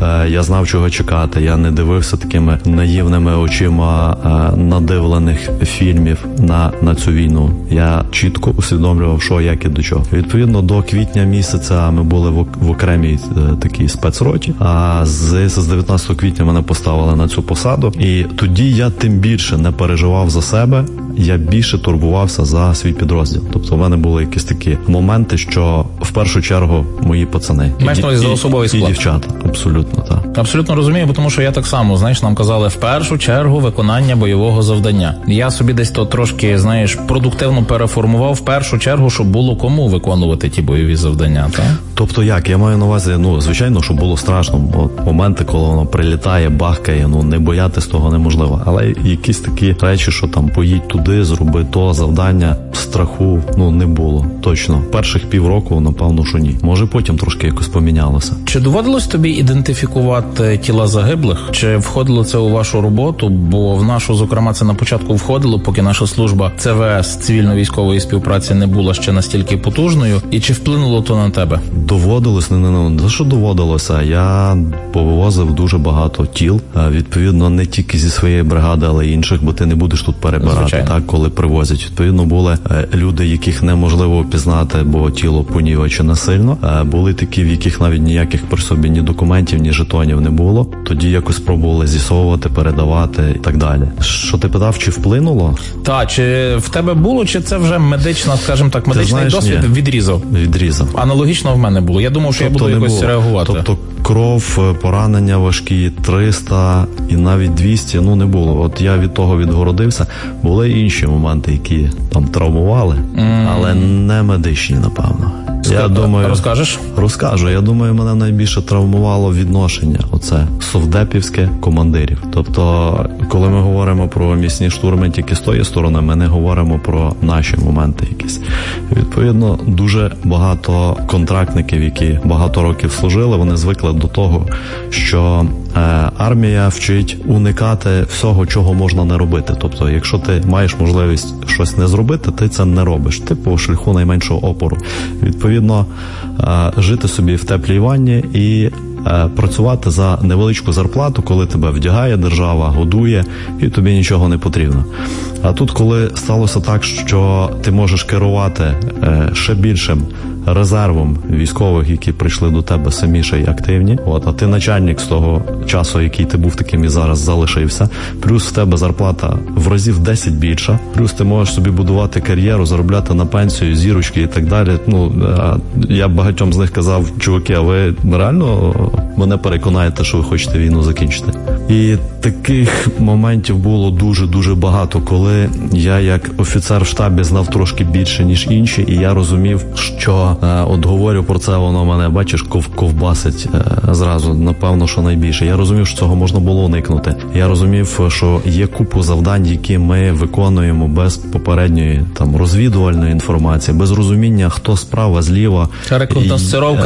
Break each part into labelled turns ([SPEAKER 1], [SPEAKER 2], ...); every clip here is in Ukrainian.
[SPEAKER 1] я знав, чого чекати. Я не дивився такими наївними очима надивлених фільмів на цю війну. Я чітко усвідомлював, що, як і до чого. Відповідно, до квітня місяця ми були в окремій такій спецроті, а з 19 квітня мене поставили на цю посаду. І тоді я тим більше не переживав за себе, я більше турбувався за свій підрозділ. Тобто в мене були якісь такі моменти, що в першу чергу мої пацани.
[SPEAKER 2] За особовий склад.
[SPEAKER 1] І дівчата. Абсолютно, так.
[SPEAKER 2] Абсолютно розумію, тому що я так само, нам казали, в першу чергу виконання бойового завдання. Я собі десь то трошки, продуктивно переформував, в першу чергу, щоб було кому виконувати ті бойові завдання, так?
[SPEAKER 1] Тобто як? Я маю на увазі, звичайно, що було страшно, бо моменти, коли воно прилітає, бахкає, не боятись того неможливо. Але якісь такі речі, що там поїдь туди, зроби то завдання, страху, не було. Точно. Перших півроку, напевно, що ні. Може, потім трошки якось помінялося.
[SPEAKER 2] Чи доводилось тобі ідентифікувати тіла загиблих? Чи входило це у вашу роботу? Бо в нашу, зокрема, це на початку входило, поки наша служба ЦВС, цивільно-військової співпраці, не була ще настільки потужною. І чи вплинуло то на тебе?
[SPEAKER 1] Доводилось, за що доводилося? Я повивозив дуже багато тіл, відповідно, не тільки зі своєї бригади, але й інших, бо ти не будеш тут перебирати, так, коли привозять. Відповідно, були люди, яких неможливо опізнати, бо тіло понівечене сильно. Були такі, в яких навіть ніяких при собі ні документів, ні жетонів не було. Тоді якось пробували з'ясовувати, передавати і так далі. Що ти питав, чи вплинуло?
[SPEAKER 2] Так, чи в тебе було, чи це вже медична, скажімо так, медичний досвід відрізав?
[SPEAKER 1] Відрізав.
[SPEAKER 2] Аналогічно в мене було. Я думав, що
[SPEAKER 1] тобто
[SPEAKER 2] я буду якось реагувати.
[SPEAKER 1] Тобто кров, поранення важкі, 300 і навіть 200, не було. От я від того відгородився. Були інші моменти, які там травмували, але не медичні, напевно. Я думаю,
[SPEAKER 2] розкажеш?
[SPEAKER 1] Розкажу. Я думаю, мене найбільше травмувало відношення. Оце совдепівське командирів. Тобто, коли ми говоримо про міцні штурми тільки з тої сторони, ми не говоримо про наші моменти якісь. Відповідно, дуже багато контрактників, які багато років служили, вони звикли до того, що армія вчить уникати всього, чого можна не робити. Тобто, якщо ти маєш можливість щось не зробити, ти це не робиш. Ти по шляху найменшого опору. Відповідно, жити собі в теплій ванні і працювати за невеличку зарплату, коли тебе вдягає держава, годує, і тобі нічого не потрібно. А тут, коли сталося так, що ти можеш керувати ще більшим резервом військових, які прийшли до тебе самі ще й активні, а ти начальник з того часу, який ти був таким і зараз залишився, плюс в тебе зарплата в разів 10 більша, плюс ти можеш собі будувати кар'єру, заробляти на пенсію, зірочки і так далі. Я багатьом з них казав, чуваки, а ви реально мене переконаєте, що ви хочете війну закінчити? І таких моментів було дуже-дуже багато, коли я як офіцер в штабі знав трошки більше, ніж інші, і я розумів, що от говорю про це, воно мене, бачиш, ковбасить зразу, напевно, що найбільше. Я розумів, що цього можна було уникнути. Я розумів, що є купу завдань, які ми виконуємо без попередньої розвідувальної інформації, без розуміння, хто справа, зліва.
[SPEAKER 2] Рекогносцировка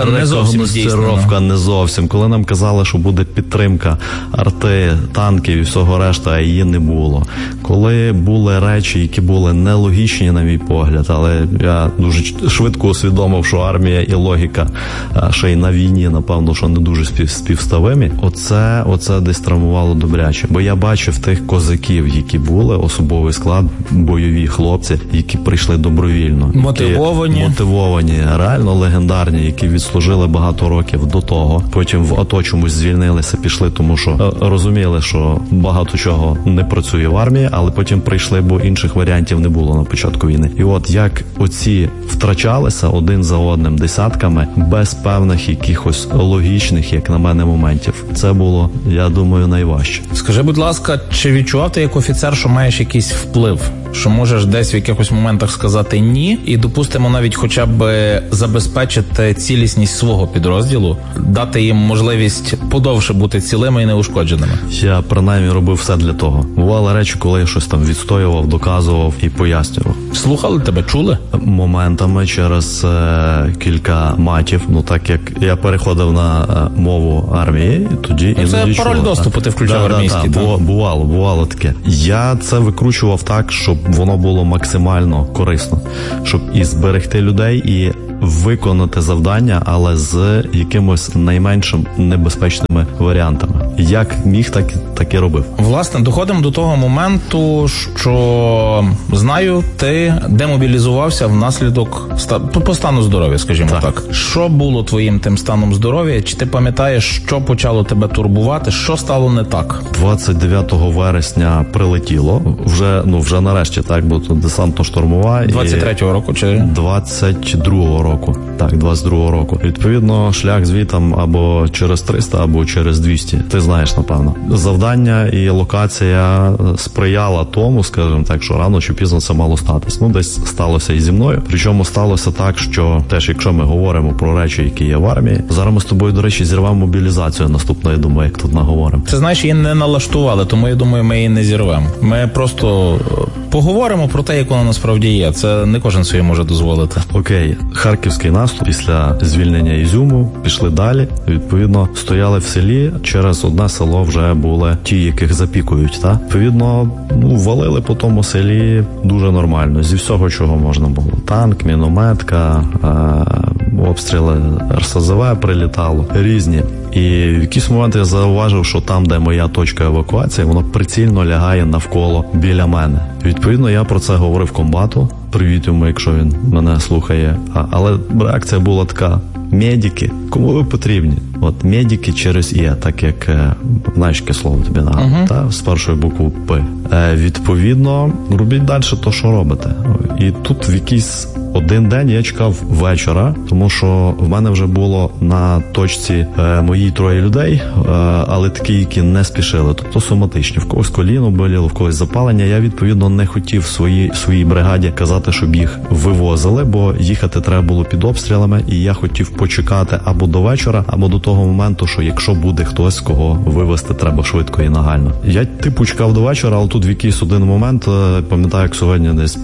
[SPEAKER 1] не зовсім. Коли нам казали, що буде підтримка арти, танків і всього решта, а її не було. Коли були речі, які були нелогічні, на мій погляд, але я дуже швидко усвідомив, що армія і логіка ще й на війні, напевно, що не дуже співставимі. Оце десь травмувало добряче. Бо я бачив тих козаків, які були, особовий склад, бойові хлопці, які прийшли добровільно. Мотивовані, реально легендарні, які відслужили багато років до того. Потім в АТО чомусь звільнилися, пішли, тому що розуміли, що багато чого не працює в армії, але потім прийшли, бо інших варіантів не було на початку війни. І от як оці втрачалися один за одним десятками, без певних якихось логічних, як на мене, моментів. Це було, я думаю, найважче.
[SPEAKER 2] Скажи, будь ласка, чи відчував ти як офіцер, що маєш якийсь вплив? Що можеш десь в якихось моментах сказати «ні» і, допустимо, навіть хоча б забезпечити цілісність свого підрозділу, дати їм можливість подовше бути цілими і неушкодженими?
[SPEAKER 1] Я, принаймні, робив все для того. Бували речі, коли я щось там відстоював, доказував і пояснював.
[SPEAKER 2] Слухали тебе, чули?
[SPEAKER 1] Моментами через кілька матів, так як я переходив на мову армії, тоді іноді чули.
[SPEAKER 2] Це пароль доступу ти включав армійський, так?
[SPEAKER 1] Бувало таке. Я це викручував так, щоб воно було максимально корисно, щоб і зберегти людей, і виконати завдання, але з якимось найменшим небезпечними різними варіантами. Як міг, так і робив.
[SPEAKER 2] Власне, доходимо до того моменту, що знаю, ти демобілізувався внаслідок по стану здоров'я, скажімо так. Що було твоїм тим станом здоров'я? Чи ти пам'ятаєш, що почало тебе турбувати? Що стало не так?
[SPEAKER 1] 29 вересня прилетіло. Вже нарешті, так, бо тут десантно-штурмова.
[SPEAKER 2] 23-го року чи?
[SPEAKER 1] 22-го року. Так, 22-го року. Відповідно, шлях звітом або через 300, або через 200. Ти знаєш, напевно. Завдання і локація сприяла тому, скажімо так, що рано чи пізно це мало статись. Десь сталося і зі мною. Причому сталося так, що теж, якщо ми говоримо про речі, які є в армії, зараз ми з тобою, до речі, зірвемо мобілізацію наступну, я думаю, як тут наговоримо.
[SPEAKER 2] Це, знаєш, її не налаштували, тому я думаю, ми її не зірвемо. Ми просто поговоримо про те, як воно насправді є. Це не кожен собі може дозволити.
[SPEAKER 1] Окей. Харківський наступ після звільнення Ізюму, пішли далі. Відповідно, стояли в селі, через одне село вже були ті, яких запікують, так? Відповідно, валили по тому селі дуже нормально, зі всього, чого можна було. Танк, мінометка, обстріли РСЗВ прилітало, різні. І в якийсь момент я зауважив, що там, де моя точка евакуації, воно прицільно лягає навколо біля мене. Відповідно, я про це говорив комбату. Привіт йому, якщо він мене слухає. Але реакція була така: медики, кому ви потрібні? От медики через «є», так як, знаєш, яке слово тобі нагадує, та? З першої букви «П». Відповідно, робіть далі то, що робите. І тут в якийсь один день я чекав вечора, тому що в мене вже було на точці мої 3 людей, але такі, які не спішили, тобто соматичні. В когось коліно боліло, в когось запалення. Я, відповідно, не хотів своїй бригаді казати, щоб їх вивозили, бо їхати треба було під обстрілами, і я хотів почекати або до вечора, або до того моменту, що якщо буде хтось, кого вивезти треба швидко і нагально. Я, чекав до вечора, але тут в якийсь один момент, пам'ятаю, як сьогодні десь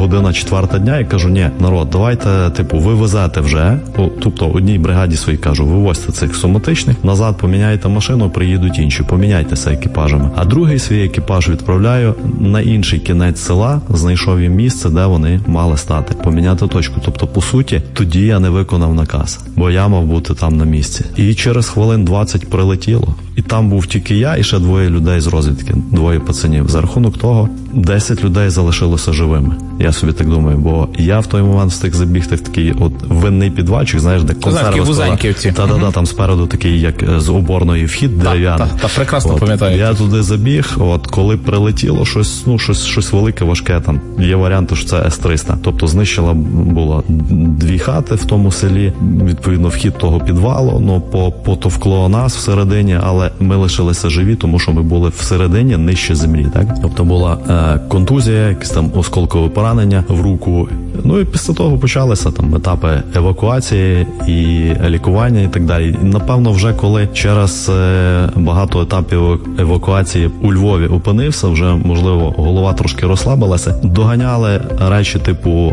[SPEAKER 1] 1:04 дня, і кажу: ні, народ, давайте, ви везете вже, тобто одній бригаді своїй кажу, вивозьте цих соматичних, назад поміняйте машину, приїдуть інші, поміняйтеся екіпажами. А другий свій екіпаж відправляю на інший кінець села, знайшов їм місце, де вони мали стати, поміняти точку. Тобто, по суті, тоді я не виконав наказ, бо я мав бути там на місці. І через хвилин 20 прилетіло. І там був тільки я і ще 2 людей з розвідки, 2 пацанів. За рахунок того, 10 людей залишилося живими. Я собі так думаю, бо я в той момент встиг забігти в такий винний підвальчик, знаєш, де консерви
[SPEAKER 2] вузеньківці.
[SPEAKER 1] Та-да-да, там спереду такий, як з уборної вхід дерев'яний.
[SPEAKER 2] Та, прекрасно пам'ятаю.
[SPEAKER 1] Я туди забіг, коли прилетіло щось велике, важке, там є варіанти, що це С-300. Тобто знищила було 2 хати в тому селі, відповідно, вхід того підвалу, потовкло нас всередині, але ми лишилися живі, тому що ми були всередині, нижче землі, так? Тобто була контузія, якесь там осколкове поранення в руку. І після того почалися там етапи евакуації і лікування і так далі. І, напевно, вже коли через багато етапів евакуації у Львові опинився, вже, можливо, голова трошки розслабилася, доганяли речі типу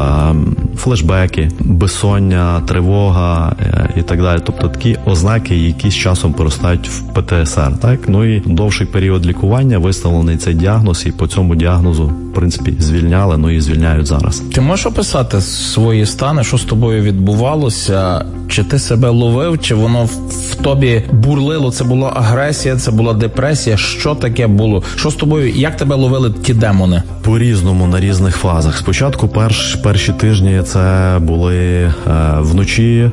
[SPEAKER 1] флешбеки, безсоння, тривога і так далі. Тобто такі ознаки, які з часом переростають в ПТСР, так? І довший період лікування, виставлений цей діагноз, і по цьому діагнозу, в принципі, звільняли, і звільняють зараз.
[SPEAKER 2] Ти можеш описати свої стани, що з тобою відбувалося? Чи ти себе ловив, чи воно в тобі бурлило? Це була агресія, це була депресія? Що таке було? Що з тобою, як тебе ловили ті демони?
[SPEAKER 1] По-різному, на різних фазах. Спочатку перші тижні це були вночі,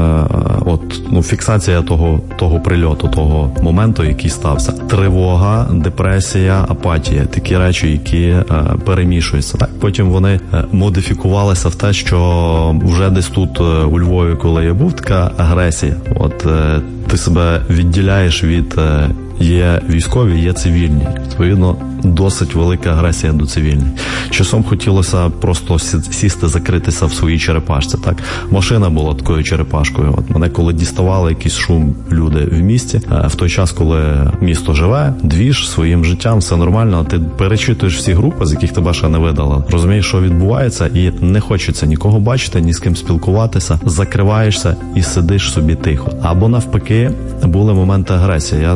[SPEAKER 1] фіксація того прильоту, того моменту, який стався. Тривога, депресія, апатія. Такі речі, які перемішуються. Так? Потім вони модифікувалися в те, що вже десь тут у Львові, коли я був, така агресія. Ти себе відділяєш від є військові, є цивільні. Відповідно, досить велика агресія до цивільних. Часом хотілося просто сісти, закритися в своїй черепашці. Так? Машина була такою черепашкою. Мене коли діставали якийсь шум люди в місті, в той час, коли місто живе, двіж своїм життям, все нормально, ти перечитуєш всі групи, з яких тебе ще не видали. Розумієш, що відбувається, і не хочеться нікого бачити, ні з ким спілкуватися, закриваєшся і сидиш собі тихо. Або навпаки, були моменти агресії. Я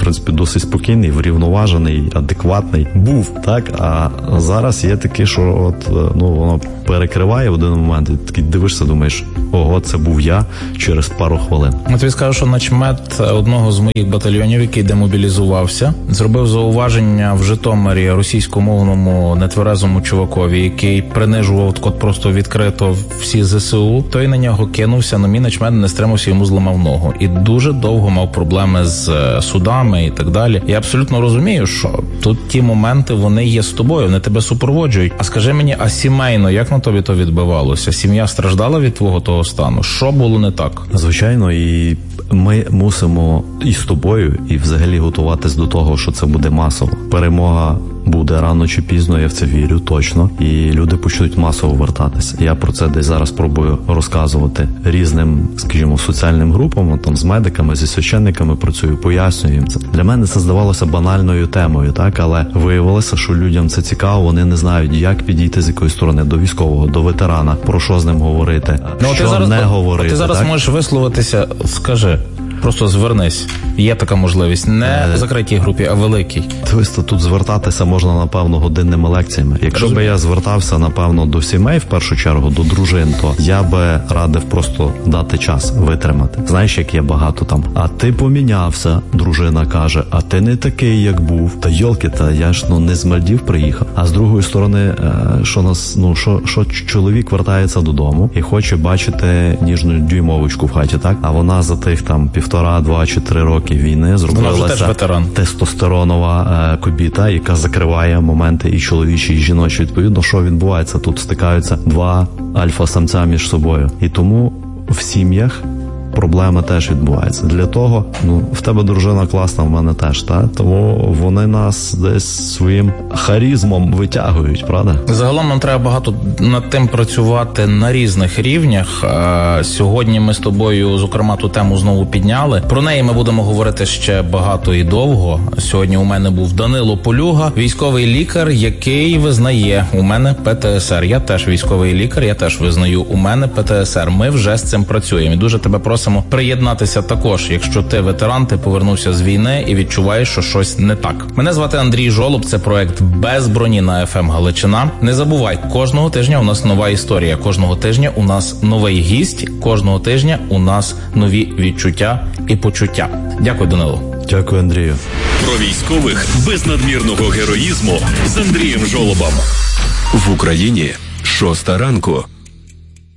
[SPEAKER 1] принципі, досить спокійний, врівноважений, адекватний. Був, так? А зараз є таке, що воно перекриває в один момент, і такий дивишся, думаєш, ого, це був я через пару хвилин.
[SPEAKER 2] Я тобі скажу, що начмет одного з моїх батальйонів, який демобілізувався, зробив зауваження в Житомирі російськомовному нетверезому чувакові, який принижував просто відкрито всі ЗСУ. Той на нього кинувся, но мій начмет не стримався, йому зламав ногу. І дуже довго мав проблеми з судами і так далі. Я абсолютно розумію, що тут ті моменти, вони є з тобою, вони тебе супроводжують. А скажи мені, а сімейно, як на тобі то відбивалося? Сім'я страждала від твого того стану? Що було не так?
[SPEAKER 1] Звичайно, і ми мусимо і з тобою, і взагалі готуватись до того, що це буде масово. Перемога буде рано чи пізно, я в це вірю точно, і люди почнуть масово вертатися. Я про це десь зараз пробую розказувати різним, скажімо, соціальним групам, там з медиками, зі священниками працюю, пояснюю їм це. Для мене це здавалося банальною темою, так, але виявилося, що людям це цікаво, вони не знають, як підійти з якої сторони, до військового, до ветерана, про що з ним говорити, що зараз, не говорити.
[SPEAKER 2] Ти зараз можеш висловитися, скажи. Просто звернись. Є така можливість. Не в закритій групі, а великій.
[SPEAKER 1] Тобто тут звертатися можна, напевно, годинними лекціями. Якщо би я звертався, напевно, до сімей, в першу чергу, до дружин, то я би радив просто дати час, витримати. Знаєш, як є багато там. А ти помінявся, дружина каже, а ти не такий, як був. Та йолки, я ж не з Мальдів приїхав. А з другої сторони, що чоловік вертається додому і хоче бачити ніжну дюймовочку в хаті, так? А вона за тих там 1,5, 2 чи 3 роки війни зробилася тестостеронова кобіта, яка закриває моменти і чоловічі, і жіночі. Відповідно, що відбувається? Тут стикаються два альфа-самця між собою. І тому в сім'ях проблема теж відбувається. Для того, в тебе дружина класна, в мене теж, так? Тому вони нас десь своїм харизмом витягують, правда?
[SPEAKER 2] Загалом нам треба багато над тим працювати на різних рівнях. Сьогодні ми з тобою, зокрема, ту тему знову підняли. Про неї ми будемо говорити ще багато і довго. Сьогодні у мене був Данило Полюга, військовий лікар, який визнає, у мене ПТСР. Я теж військовий лікар, я теж визнаю, у мене ПТСР. Ми вже з цим працюємо. І дуже тебе просимо приєднатися також, якщо ти ветеран, ти повернувся з війни і відчуваєш, що щось не так. Мене звати Андрій Жолоб, це проект «Без броні» на FM Галичина. Не забувай, кожного тижня у нас нова історія, кожного тижня у нас новий гість, кожного тижня у нас нові відчуття і почуття. Дякую, Данило.
[SPEAKER 1] Дякую, Андрію.
[SPEAKER 3] Про військових без надмірного героїзму з Андрієм Жолобом. В Україні 6 ранку.